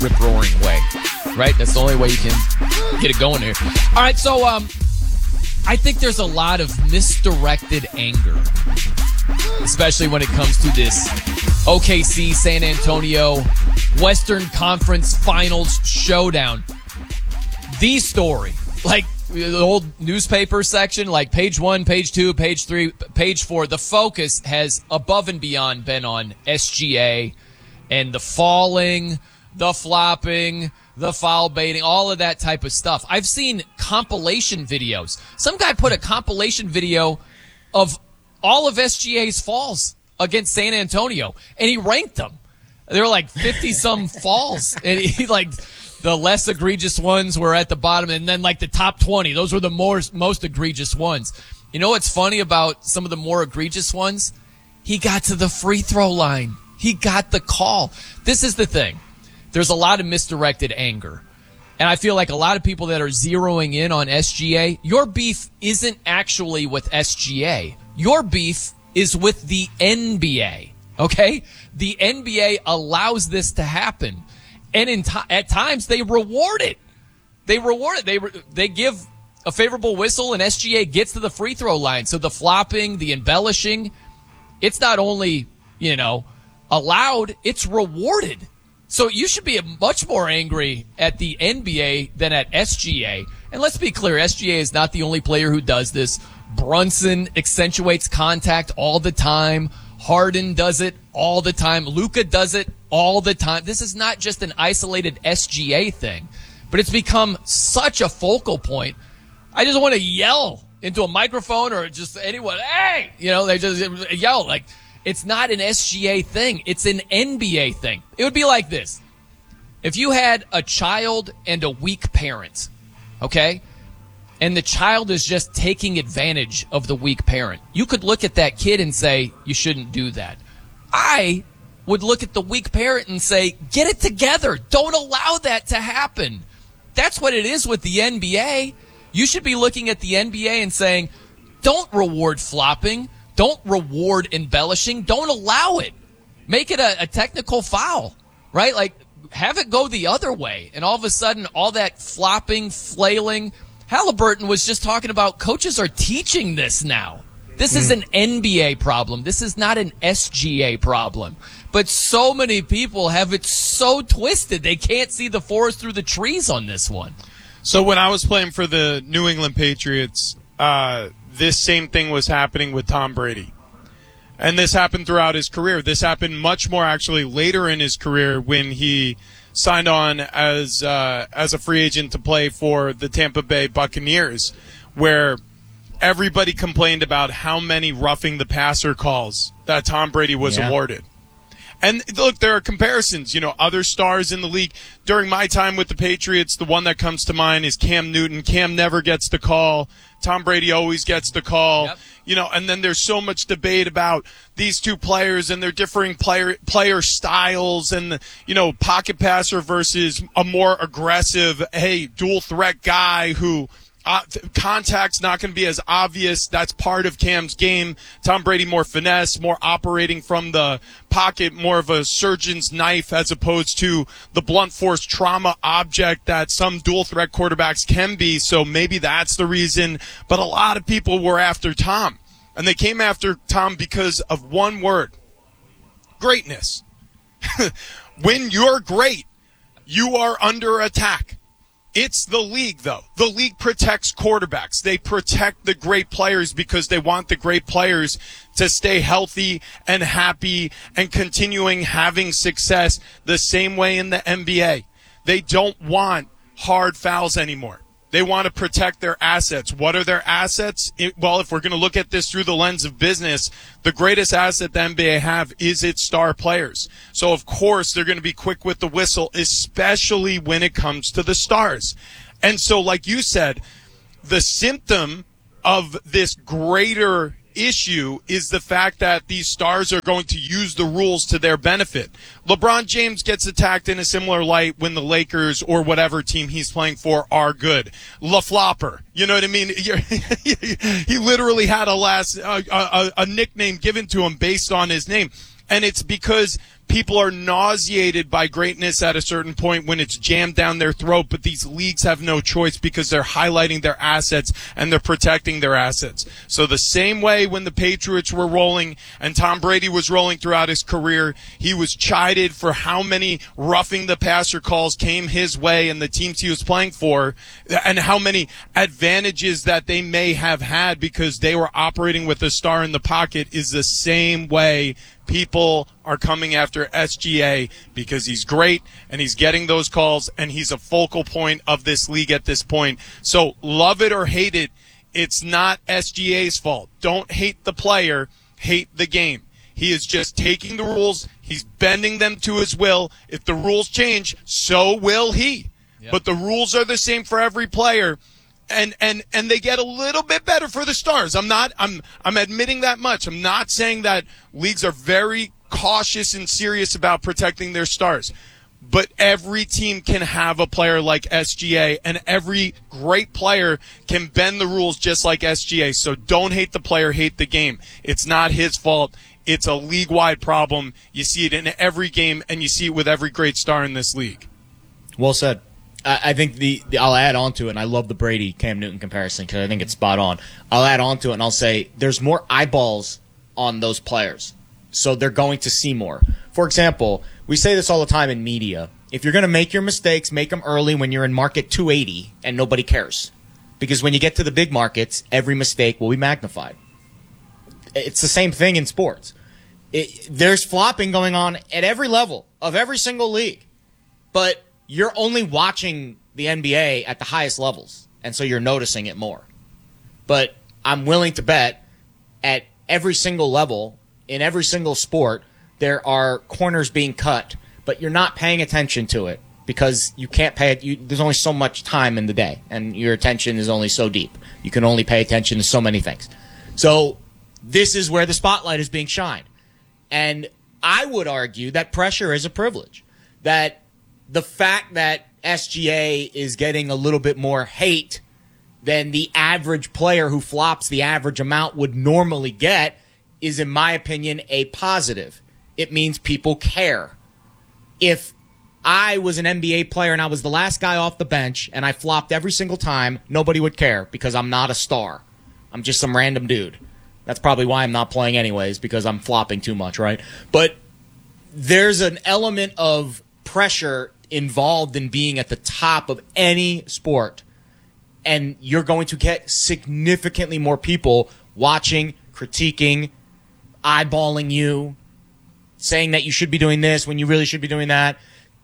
rip-roaring way, right? That's the only way you can get it going here. All right, so I think there's a lot of misdirected anger, especially when it comes to this OKC San Antonio Western Conference Finals showdown. The story, like the old newspaper section, like page 1, page 2, page 3, page 4, the focus has above and beyond been on SGA and the falling, the flopping, the foul baiting, all of that type of stuff. I've seen compilation videos. Some guy put a compilation video of all of SGA's falls against San Antonio, and he ranked them. There were like 50-some falls, and he like the less egregious ones were at the bottom, and then like the top 20. Those were the most egregious ones. You know what's funny about some of the more egregious ones? He got to the free throw line. He got the call. This is the thing. There's a lot of misdirected anger. And I feel like a lot of people that are zeroing in on SGA, your beef isn't actually with SGA. Your beef is with the NBA, okay? The NBA allows this to happen. And at times, they reward it. They reward it. They give a favorable whistle, and SGA gets to the free throw line. So the flopping, the embellishing, it's not only, allowed, it's rewarded. So you should be much more angry at the NBA than at SGA. And let's be clear, SGA is not the only player who does this. Brunson accentuates contact all the time. Harden does it all the time. Luka does it all the time. This is not just an isolated SGA thing, but it's become such a focal point. I just want to yell into a microphone or just anyone, hey! They just yell. Like, it's not an SGA thing. It's an NBA thing. It would be like this. If you had a child and a weak parent, okay? And the child is just taking advantage of the weak parent. You could look at that kid and say, you shouldn't do that. I would look at the weak parent and say, get it together. Don't allow that to happen. That's what it is with the NBA. You should be looking at the NBA and saying, don't reward flopping. Don't reward embellishing. Don't allow it. Make it a technical foul, right? Like, have it go the other way. And all of a sudden, all that flopping, flailing. Halliburton was just talking about coaches are teaching this now. This is an NBA problem. This is not an SGA problem. But so many people have it so twisted they can't see the forest through the trees on this one. So when I was playing for the New England Patriots, this same thing was happening with Tom Brady. And this happened throughout his career. This happened much more actually later in his career when he signed on as a free agent to play for the Tampa Bay Buccaneers, where everybody complained about how many roughing the passer calls that Tom Brady was awarded. And look, there are comparisons, other stars in the league. During my time with the Patriots, the one that comes to mind is Cam Newton. Cam never gets the call. Tom Brady always gets the call. Yep. And then there's so much debate about these two players and their differing player styles and, pocket passer versus a more aggressive, dual threat guy who contact's not going to be as obvious. That's part of Cam's game. Tom Brady more finesse, more operating from the pocket, more of a surgeon's knife as opposed to the blunt force trauma object that some dual threat quarterbacks can be. So maybe that's the reason. But a lot of people were after Tom. And they came after Tom because of one word: greatness. When you're great, you are under attack. It's the league, though. The league protects quarterbacks. They protect the great players because they want the great players to stay healthy and happy and continuing having success the same way in the NBA. They don't want hard fouls anymore. They want to protect their assets. What are their assets? Well, if we're going to look at this through the lens of business, the greatest asset the NBA have is its star players. So, of course, they're going to be quick with the whistle, especially when it comes to the stars. And so, like you said, the symptom of this greater issue is the fact that these stars are going to use the rules to their benefit. LeBron James gets attacked in a similar light when the Lakers or whatever team he's playing for are good. LaFlopper, you know what I mean? He literally had a nickname given to him based on his name. And it's because people are nauseated by greatness at a certain point when it's jammed down their throat, but these leagues have no choice because they're highlighting their assets and they're protecting their assets. So the same way when the Patriots were rolling and Tom Brady was rolling throughout his career, he was chided for how many roughing the passer calls came his way and the teams he was playing for, and how many advantages that they may have had because they were operating with a star in the pocket. Is the same way people are coming after SGA because he's great and he's getting those calls and he's a focal point of this league at this point. So love it or hate it, it's not SGA's fault. Don't hate the player, hate the game. He is just taking the rules, he's bending them to his will. If the rules change, so will he. Yep. But the rules are the same for every player. And they get a little bit better for the stars. I'm admitting that much. I'm not saying that leagues are very cautious and serious about protecting their stars. But every team can have a player like SGA, and every great player can bend the rules just like SGA. So don't hate the player, hate the game. It's not his fault. It's a league-wide problem. You see it in every game, and you see it with every great star in this league. Well said. I think I'll add on to it, and I love the Brady-Cam Newton comparison because I think it's spot on. I'll add on to it, and I'll say there's more eyeballs on those players, so they're going to see more. For example, we say this all the time in media. If you're going to make your mistakes, make them early when you're in market 280 and nobody cares. Because when you get to the big markets, every mistake will be magnified. It's the same thing in sports. There's flopping going on at every level of every single league, but you're only watching the NBA at the highest levels, and so you're noticing it more. But I'm willing to bet at every single level, in every single sport, there are corners being cut, but you're not paying attention to it because you can't pay it. There's only so much time in the day, and your attention is only so deep. You can only pay attention to so many things. So this is where the spotlight is being shined. And I would argue that pressure is a privilege, that the fact that SGA is getting a little bit more hate than the average player who flops the average amount would normally get is, in my opinion, a positive. It means people care. If I was an NBA player and I was the last guy off the bench and I flopped every single time, nobody would care because I'm not a star. I'm just some random dude. That's probably why I'm not playing anyways, because I'm flopping too much, right? But there's an element of pressure involved in being at the top of any sport, and you're going to get significantly more people watching, critiquing, eyeballing you, saying that you should be doing this when you really should be doing that.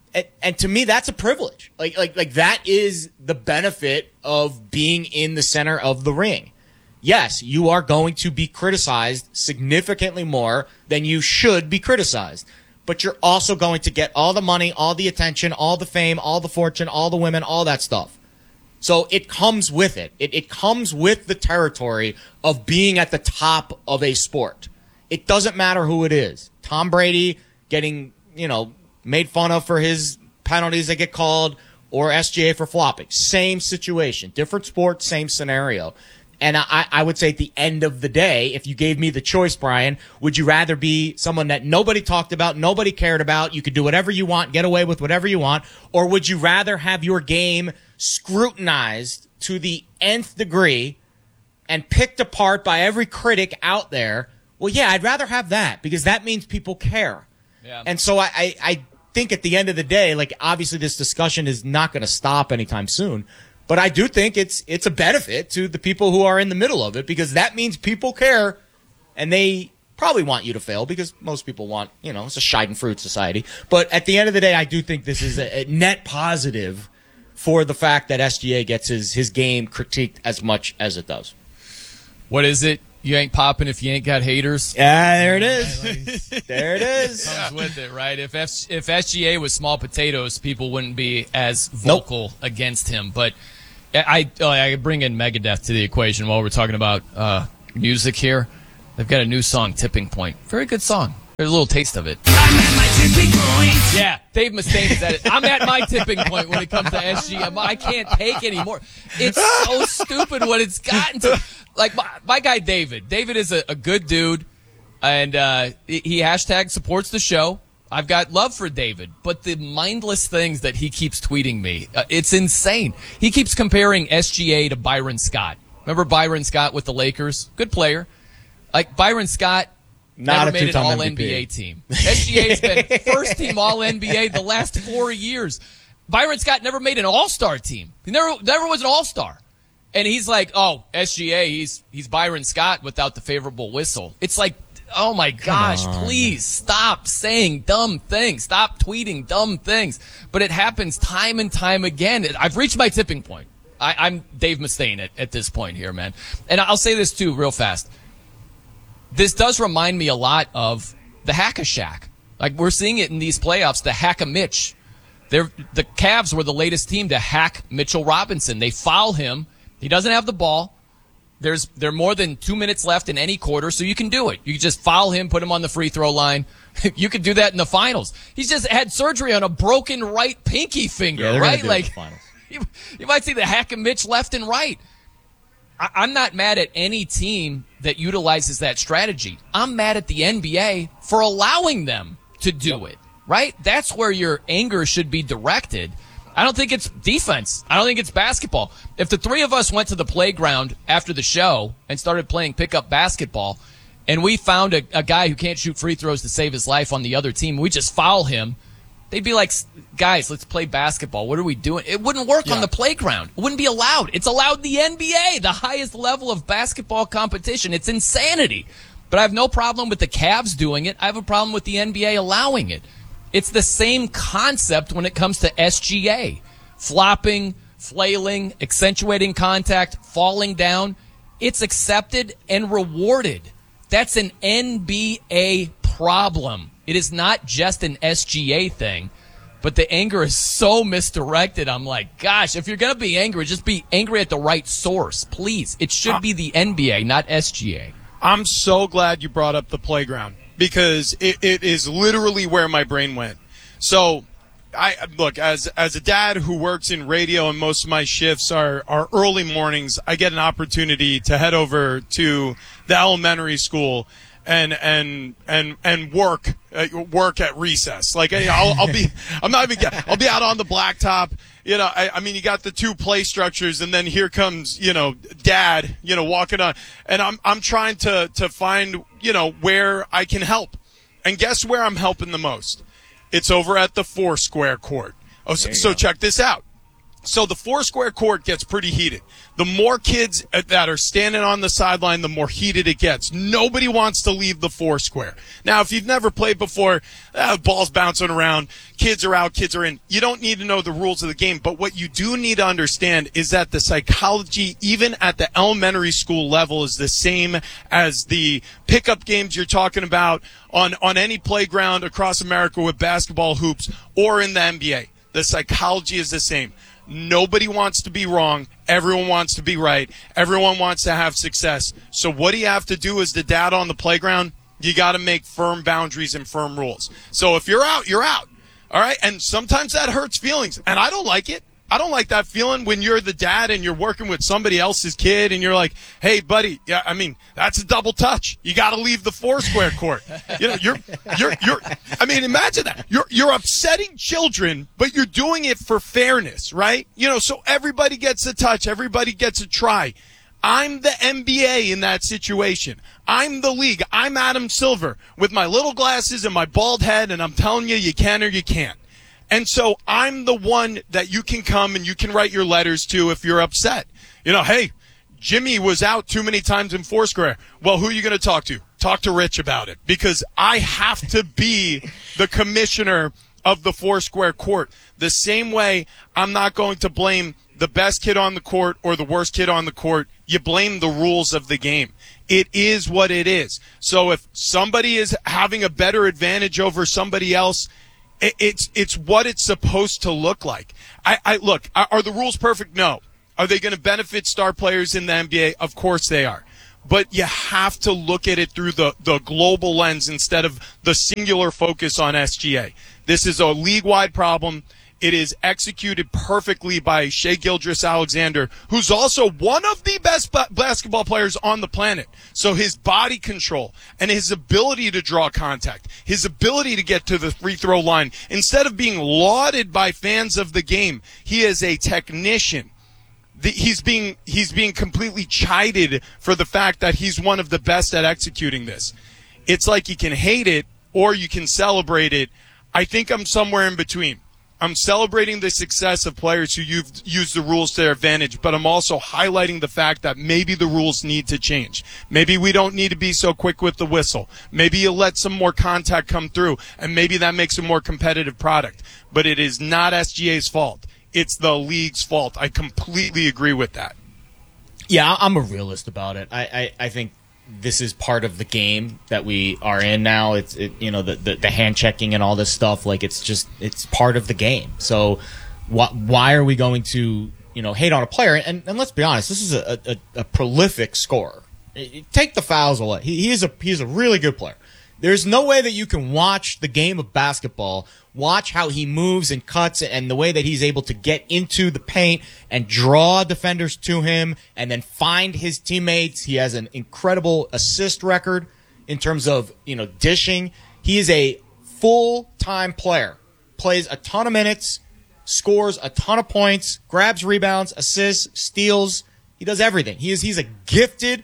And to me, that's a privilege. Like that is the benefit of being in the center of the ring. Yes, you are going to be criticized significantly more than you should be criticized. But you're also going to get all the money, all the attention, all the fame, all the fortune, all the women, all that stuff. So it comes with it. It comes with the territory of being at the top of a sport. It doesn't matter who it is. Tom Brady getting, made fun of for his penalties that get called, or SGA for flopping. Same situation. Different sport, same scenario. And I would say at the end of the day, if you gave me the choice, Brian, would you rather be someone that nobody talked about, nobody cared about, you could do whatever you want, get away with whatever you want, or would you rather have your game scrutinized to the nth degree and picked apart by every critic out there? Well, yeah, I'd rather have that because that means people care. Yeah. And so I think at the end of the day, like obviously this discussion is not going to stop anytime soon. But I do think it's a benefit to the people who are in the middle of it because that means people care and they probably want you to fail because most people want, it's a Schadenfreude society. But at the end of the day, I do think this is a net positive for the fact that SGA gets his game critiqued as much as it does. What is it? You ain't popping if you ain't got haters. Yeah, there it is. There it is. Comes with it, right? If SGA was small potatoes, people wouldn't be as vocal against him. But I bring in Megadeth to the equation while we're talking about music here. They've got a new song, Tipping Point. Very good song. There's a little taste of it. I'm at my tipping point. Yeah, Dave Mustaine said it. I'm at my tipping point when it comes to SGA. I can't take anymore. It's so stupid what it's gotten to. Like my guy David. David is a good dude, and he hashtag supports the show. I've got love for David, but the mindless things that he keeps tweeting me, it's insane. He keeps comparing SGA to Byron Scott. Remember Byron Scott with the Lakers? Good player. Like Byron Scott never made an All-NBA team. SGA's been first-team All-NBA the last 4 years. Byron Scott never made an All-Star team. He never was an All-Star. And he's like, oh, SGA, he's Byron Scott without the favorable whistle. It's like, oh my gosh, please stop saying dumb things. Stop tweeting dumb things. But it happens time and time again. I've reached my tipping point. I'm Dave Mustaine at this point here, man. And I'll say this too real fast. This does remind me a lot of the Hack-a-Shack. Like we're seeing it in these playoffs, the Hack-a-Mitch. The Cavs were the latest team to hack Mitchell Robinson. They foul him. He doesn't have the ball. There are more than 2 minutes left in any quarter, so you can do it. You can just foul him, put him on the free throw line. You could do that in the finals. He's just had surgery on a broken right pinky finger, right? Like you might see the Hack-a-Mitch left and right. I'm not mad at any team that utilizes that strategy. I'm mad at the NBA for allowing them to do it, right? That's where your anger should be directed. I don't think it's defense. I don't think it's basketball. If the three of us went to the playground after the show and started playing pickup basketball, and we found a guy who can't shoot free throws to save his life on the other team, we just foul him, they'd be like, guys, let's play basketball. What are we doing? It wouldn't work on the playground. It wouldn't be allowed. It's allowed in the NBA, the highest level of basketball competition. It's insanity. But I have no problem with the Cavs doing it. I have a problem with the NBA allowing it. It's the same concept when it comes to SGA. Flopping, flailing, accentuating contact, falling down. It's accepted and rewarded. That's an NBA problem. It is not just an SGA thing. But the anger is so misdirected. I'm like, gosh, if you're going to be angry, just be angry at the right source, please. It should be the NBA, not SGA. I'm so glad you brought up the playground, because it is literally where my brain went. So, look, as a dad who works in radio and most of my shifts are early mornings, I get an opportunity to head over to the elementary school and work at recess. Like I'll be out on the blacktop. You know, I mean, you got the two play structures, and then here comes, dad, walking on, and I'm trying to find, where I can help. And guess where I'm helping the most? It's over at the Foursquare court. Oh, so check this out. So the Foursquare court gets pretty heated. The more kids that are standing on the sideline, the more heated it gets. Nobody wants to leave the Foursquare. Now, if you've never played before, ball's bouncing around, kids are out, kids are in. You don't need to know the rules of the game, but what you do need to understand is that the psychology, even at the elementary school level, is the same as the pickup games you're talking about on any playground across America with basketball hoops or in the NBA. The psychology is the same. Nobody wants to be wrong. Everyone wants to be right. Everyone wants to have success. So what do you have to do as the dad on the playground? You got to make firm boundaries and firm rules. So if you're out, you're out. All right? And sometimes that hurts feelings. And I don't like it. I don't like that feeling when you're the dad and you're working with somebody else's kid and you're like, hey, buddy, yeah, I mean, that's a double touch. You got to leave the Foursquare court. You're I mean, imagine that. You're upsetting children, but you're doing it for fairness, right? So everybody gets a touch. Everybody gets a try. I'm the NBA in that situation. I'm the league. I'm Adam Silver with my little glasses and my bald head, and I'm telling you, you can or you can't. And so I'm the one that you can come and you can write your letters to if you're upset. Hey, Jimmy was out too many times in Foursquare. Well, who are you going to talk to? Talk to Rich about it, because I have to be the commissioner of the Foursquare court. The same way I'm not going to blame the best kid on the court or the worst kid on the court. You blame the rules of the game. It is what it is. So if somebody is having a better advantage over somebody else, it's what it's supposed to look like. Look, are the rules perfect? No. Are they going to benefit star players in the NBA? Of course they are. But you have to look at it through the global lens instead of the singular focus on SGA. This is a league-wide problem. It is executed perfectly by Shai Gilgeous-Alexander, who's also one of the best basketball players on the planet. So his body control and his ability to draw contact, his ability to get to the free throw line, instead of being lauded by fans of the game, he is a technician. He's being completely chided for the fact that he's one of the best at executing this. It's like you can hate it or you can celebrate it. I think I'm somewhere in between. I'm celebrating the success of players who used the rules to their advantage, but I'm also highlighting the fact that maybe the rules need to change. Maybe we don't need to be so quick with the whistle. Maybe you let some more contact come through, and maybe that makes a more competitive product. But it is not SGA's fault. It's the league's fault. I completely agree with that. Yeah, I'm a realist about it. I think this is part of the game that we are in now. It's the hand checking and all this stuff. Like it's part of the game. So why are we going to hate on a player? And let's be honest, this is a prolific scorer. Take the fouls away. He's a really good player. There's no way that you can watch the game of basketball, watch how he moves and cuts and the way that he's able to get into the paint and draw defenders to him and then find his teammates. He has an incredible assist record in terms of, dishing. He is a full-time player, plays a ton of minutes, scores a ton of points, grabs rebounds, assists, steals. He does everything. He's a gifted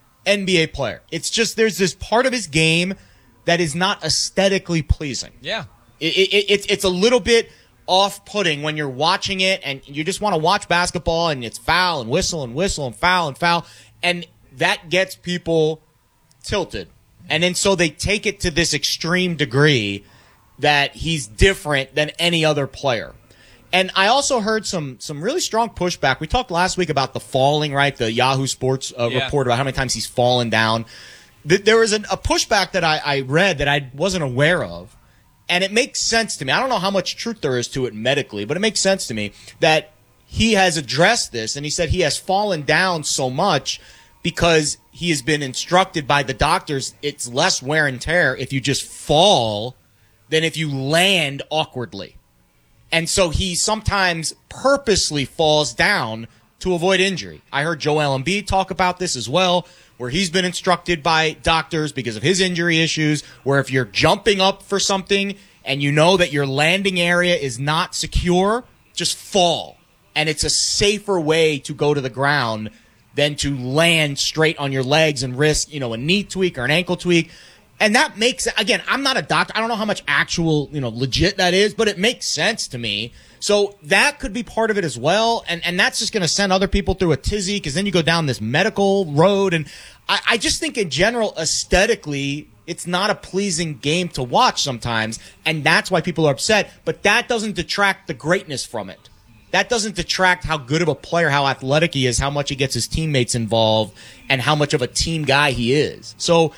NBA player. It's just there's this part of his game that is not aesthetically pleasing. Yeah. It's a little bit off-putting when you're watching it and you just want to watch basketball and it's foul and whistle and whistle and foul and foul. And that gets people tilted. And then so they take it to this extreme degree that he's different than any other player. And I also heard some really strong pushback. We talked last week about the falling, right? The Yahoo Sports report about how many times he's fallen down. There was a pushback that I read that I wasn't aware of, and it makes sense to me. I don't know how much truth there is to it medically, but it makes sense to me that he has addressed this, and he said he has fallen down so much because he has been instructed by the doctors it's less wear and tear if you just fall than if you land awkwardly. And so he sometimes purposely falls down to avoid injury. I heard Joel Embiid talk about this as well, where he's been instructed by doctors because of his injury issues, where if you're jumping up for something and you know that your landing area is not secure, just fall. And it's a safer way to go to the ground than to land straight on your legs and risk, a knee tweak or an ankle tweak. And that makes, again, I'm not a doctor. I don't know how much actual, legit that is, but it makes sense to me. So that could be part of it as well. And that's just going to send other people through a tizzy because then you go down this medical road. And I just think in general, aesthetically, it's not a pleasing game to watch sometimes. And that's why people are upset. But that doesn't detract the greatness from it. That doesn't detract how good of a player, how athletic he is, how much he gets his teammates involved, and how much of a team guy he is. So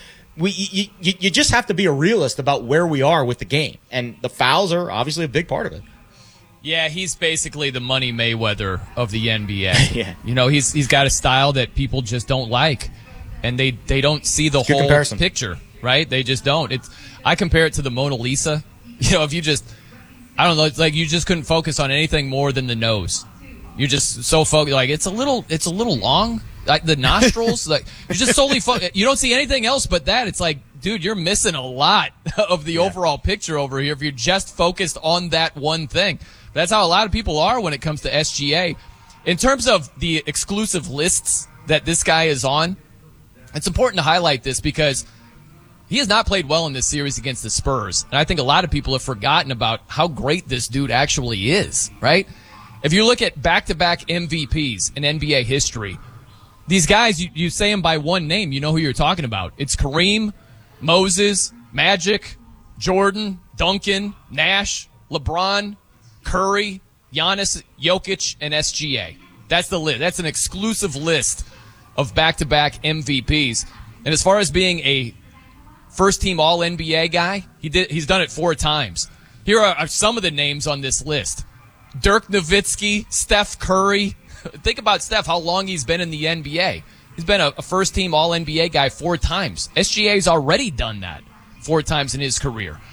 you just have to be a realist about where we are with the game. And the fouls are obviously a big part of it. Yeah, he's basically the Money Mayweather of the NBA. Yeah. He's got a style that people just don't like, and they don't see the whole picture, right? They just don't. I compare it to the Mona Lisa. If you just, I don't know, it's like you just couldn't focus on anything more than the nose. You're just so focused, like it's a little long, like the nostrils, like you're just solely focused. You don't see anything else but that. It's like, dude, you're missing a lot of the overall picture over here if you're just focused on that one thing. That's how a lot of people are when it comes to SGA. In terms of the exclusive lists that this guy is on, it's important to highlight this because he has not played well in this series against the Spurs. And I think a lot of people have forgotten about how great this dude actually is, right? If you look at back-to-back MVPs in NBA history, these guys, you say them by one name, you know who you're talking about. It's Kareem, Moses, Magic, Jordan, Duncan, Nash, LeBron, Curry, Giannis, Jokic, and SGA. That's the list. That's an exclusive list of back-to-back MVPs. And as far as being a first-team All-NBA guy, he's done it 4 times. Here are some of the names on this list. Dirk Nowitzki, Steph Curry. Think about Steph, how long he's been in the NBA. He's been a first-team All-NBA guy 4 times. SGA's already done that 4 times in his career.